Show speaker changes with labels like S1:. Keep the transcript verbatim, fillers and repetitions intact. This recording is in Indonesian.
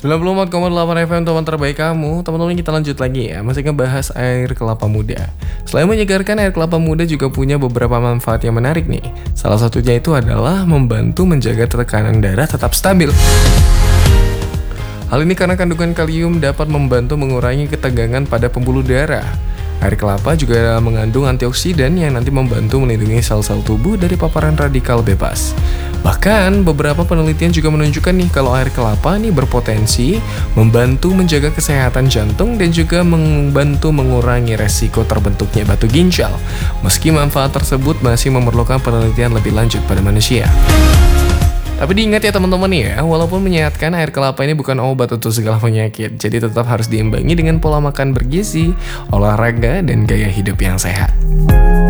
S1: sembilan puluh empat koma delapan F M teman terbaik kamu. Teman-teman, kita lanjut lagi ya. Masih ngebahas air kelapa muda. Selain menyegarkan, air kelapa muda juga punya beberapa manfaat yang menarik nih. Salah satunya itu adalah membantu menjaga tekanan darah tetap stabil. Hal ini karena kandungan kalium dapat membantu mengurangi ketegangan pada pembuluh darah. Air kelapa juga mengandung antioksidan yang nanti membantu melindungi sel-sel tubuh dari paparan radikal bebas. Bahkan, beberapa penelitian juga menunjukkan nih kalau air kelapa nih berpotensi membantu menjaga kesehatan jantung dan juga membantu mengurangi resiko terbentuknya batu ginjal. Meski manfaat tersebut masih memerlukan penelitian lebih lanjut pada manusia. Tapi diingat ya teman-teman ya, walaupun menyehatkan, air kelapa ini bukan obat untuk segala penyakit. Jadi tetap harus diimbangi dengan pola makan bergizi, olahraga, dan gaya hidup yang sehat.